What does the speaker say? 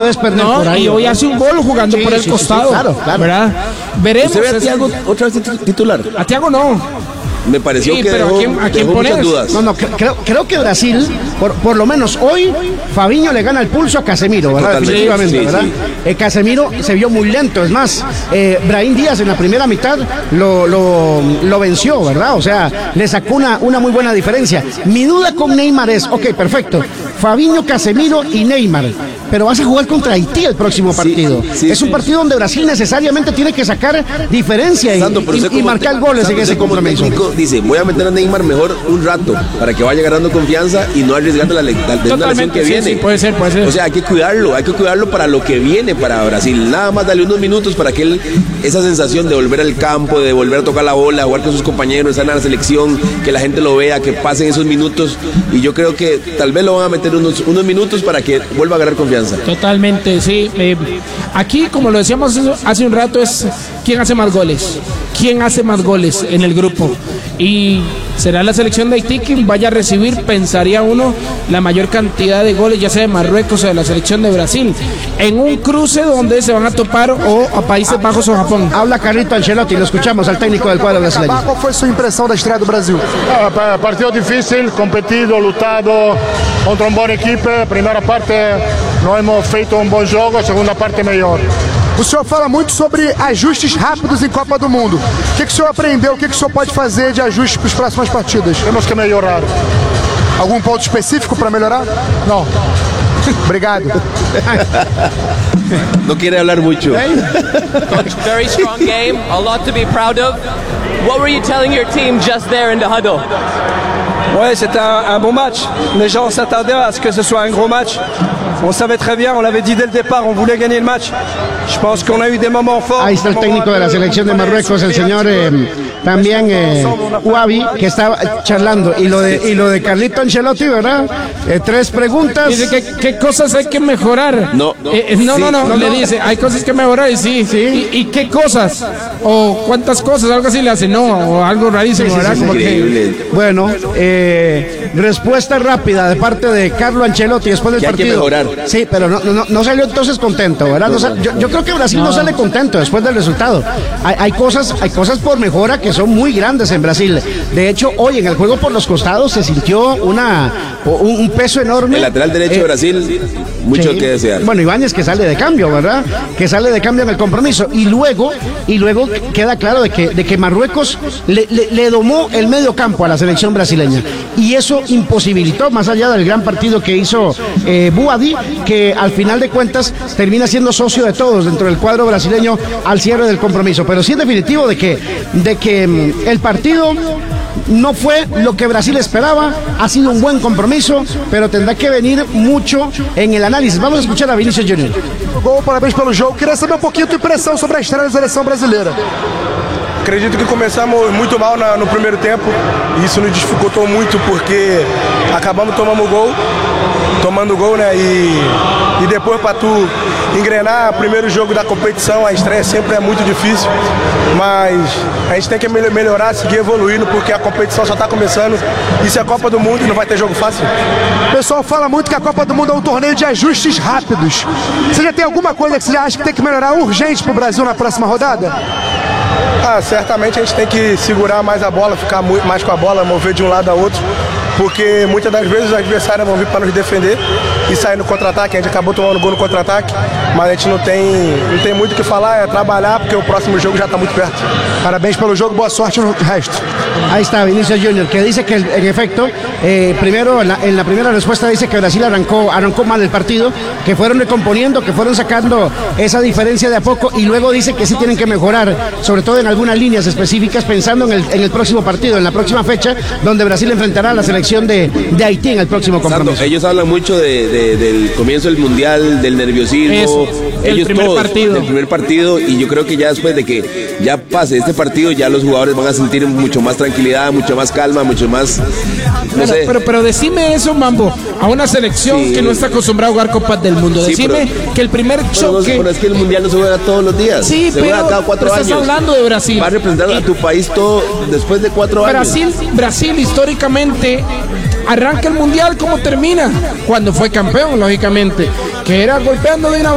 podés perder por ahí. Y hoy hace un gol jugando por el costado. Claro. ¿Verdad? Veremos. ¿Usted ve a Thiago otra vez titular? A Thiago no. Me pareció que pero ¿a quién dejó pones? muchas dudas. No, creo que Brasil, por lo menos hoy, Fabinho le gana el pulso a Casemiro, ¿verdad? Totalmente. Definitivamente, Sí, ¿verdad? sí. Casemiro se vio muy lento, es más, Brahim Díaz en la primera mitad lo venció, ¿verdad? O sea, le sacó una muy buena diferencia. Mi duda con Neymar es, ok, perfecto, Fabinho, Casemiro y Neymar, pero vas a jugar contra Haití el próximo partido. Es un partido donde Brasil necesariamente tiene que sacar diferencia y marcar goles en ese compromiso. Dice, voy a meter a Neymar mejor un rato para que vaya ganando confianza y no arriesgando la lesión que viene. Sí, puede ser. O sea, hay que cuidarlo para lo que viene para Brasil. Nada más darle unos minutos para que esa sensación de volver al campo, de volver a tocar la bola, jugar con sus compañeros, estar en la selección, que la gente lo vea, que pasen esos minutos. Y yo creo que tal vez lo van a meter unos minutos para que vuelva a ganar confianza. Totalmente, sí. Aquí, como lo decíamos hace un rato, es quién hace más goles. ¿Quién hace más goles en el grupo? Y será la selección de Haití quien vaya a recibir, pensaría uno, la mayor cantidad de goles, ya sea de Marruecos o de la selección de Brasil, en un cruce donde se van a topar o a Países Bajos o Japón. Habla Carlito Ancelotti, lo escuchamos al técnico del cuadro brasileño. ¿Cuál fue su impresión de la estrella do Brasil? Partido difícil, competido, lutado contra un buen equipo. Primera parte no hemos feito un buen juego, segunda parte mejor. O senhor fala muito sobre ajustes rápidos em Copa do Mundo. O que o senhor aprendeu? O que o senhor pode fazer de ajustes para as próximas partidas? Temos que melhorar. Algum ponto específico para melhorar? Não. Obrigado. No quiere hablar mucho. Coach, very strong game, a lot to be proud of. What were you telling your team just there in the huddle? Ouais, c'était un bon match. Les gens s'attendaient à ce que ce soit un gros match. On savait très bien, on l'avait dit dès le départ, on voulait gagner le match. Je pense qu'on a eu des moments forts. Ahí está el técnico de la selección de Marruecos, el señor también Ouabi, que estaba charlando. Y lo de Carlito Ancelotti, ¿verdad? 3 preguntas. Dice ¿qué cosas hay que mejorar? No, le dice, hay cosas que mejorar y sí. ¿Y qué cosas? O cuántas cosas, algo así le hace, no, o algo rarísimo, ¿verdad? Sí, como increíble. Bueno, respuesta rápida de parte de Carlo Ancelotti después del que partido. Hay que mejorar. Sí, pero no salió entonces contento, ¿verdad? Yo creo que Brasil no sale contento después del resultado. Hay cosas por mejora que son muy grandes en Brasil. De hecho, hoy en el juego por los costados se sintió un peso enorme. El lateral derecho de Brasil, mucho que desear. Bueno, Ibáñez que sale de cambio, ¿verdad? Que sale de cambio en el compromiso. Y luego queda claro de que Marruecos le domó el medio campo a la selección brasileña. Y eso imposibilitó, más allá del gran partido que hizo Buadi, que al final de cuentas termina siendo socio de todos dentro del cuadro brasileño al cierre del compromiso. Pero sí es definitivo de que el partido no fue lo que Brasil esperaba, ha sido un buen compromiso, pero tendrá que venir mucho en el análisis. Vamos a escuchar a Vinícius Júnior. Gol, parabéns pelo jogo. Queria saber um pouquinho a tua impressão sobre a estreia da seleção brasileira. Acredito que começamos muito mal no primeiro tempo e isso nos dificultou muito porque acabamos tomando gol, né? E depois para tu engrenar o primeiro jogo da competição, a estreia sempre é muito difícil, mas a gente tem que melhorar, seguir evoluindo porque a competição só está começando. Isso é a Copa do Mundo e não vai ter jogo fácil. O pessoal fala muito que a Copa do Mundo é um torneio de ajustes rápidos. Você já tem alguma coisa que você acha que tem que melhorar urgente para o Brasil na próxima rodada? Certamente a gente tem que segurar mais a bola, ficar mais com a bola, mover de um lado a outro, porque muitas das vezes os adversários vão vir para nos defender e sair no contra-ataque. A gente acabou tomando gol no contra-ataque, mas a gente não tem muito o que falar, é trabalhar, porque o próximo jogo já está muito perto. Parabéns pelo jogo, boa sorte no resto. Ahí está Vinícius Júnior, que dice que en efecto, primero en la primera respuesta dice que Brasil arrancó mal el partido, que fueron recomponiendo, que fueron sacando esa diferencia de a poco, y luego dice que sí tienen que mejorar, sobre todo en algunas líneas específicas, pensando en el próximo partido, en la próxima fecha, donde Brasil enfrentará a la selección de Haití en el próximo compromiso. Santo, ellos hablan mucho del comienzo del Mundial, del nerviosismo, ellos todos, del primer partido, y yo creo que ya después de que ya pase este partido, ya los jugadores van a sentir mucho más tranquilidad, mucho más calma, mucho más, no sé. Pero decime eso, Mambo, a una selección que no está acostumbrada a jugar Copas del Mundo. Decime que el primer choque... Pero es que el Mundial no se juega todos los días. Sí, se juega cada 4 años. Estás hablando de Brasil. Va a representar a tu país todo después de 4 años. Brasil históricamente arranca el Mundial como termina, cuando fue campeón, lógicamente, que era golpeando de una